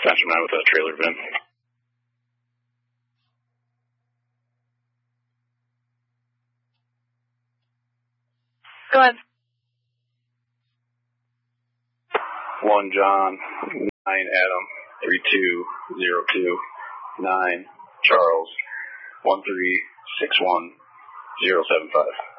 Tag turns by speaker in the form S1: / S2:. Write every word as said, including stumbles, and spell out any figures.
S1: Mastermind with a trailer V I N.
S2: Go ahead.
S1: One John, nine Adam, three two zero two, nine Charles, one three six one zero seven five.